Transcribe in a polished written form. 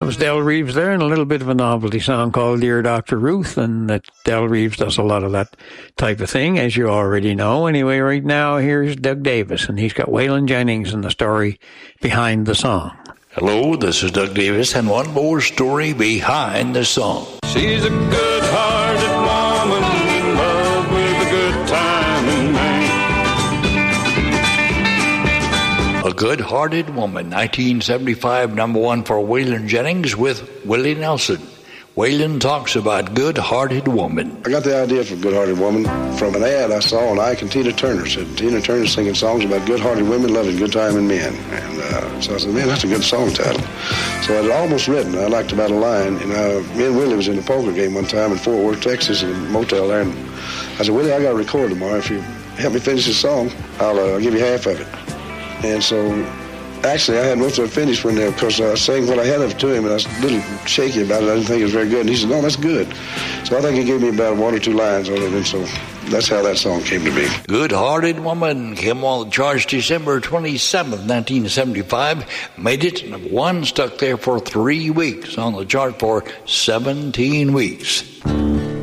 It was Del Reeves there, and a little bit of a novelty song called Dear Dr. Ruth, and that Del Reeves does a lot of that type of thing, as you already know. Anyway, right now, here's Doug Davis, and he's got Waylon Jennings and the story behind the song. Hello, this is Doug Davis, and one more story behind the song. She's a good-hearted woman in love with a good time and man. A Good-Hearted Woman, 1975, number one for Waylon Jennings with Willie Nelson. Waylon talks about Good-Hearted Woman. I got the idea for Good-Hearted Woman from an ad I saw on Ike and Tina Turner. Said Tina Turner singing songs about good-hearted women loving good time and men. And so I said, man, that's a good song title. So I had almost written. I liked about a line. And me and Willie was in a poker game one time in Fort Worth, Texas, in a motel there. And I said, Willie, I got to record tomorrow. If you help me finish this song, I'll give you half of it. And so, actually, I had most of it finished when because I sang what I had of it to him, and I was a little shaky about it. I didn't think it was very good. And he said, no, that's good. So I think he gave me about one or two lines on it, and so that's how that song came to be. Good-Hearted Woman came on the charts December 27th, 1975. Made it number one, stuck there for 3 weeks, on the chart for 17 weeks.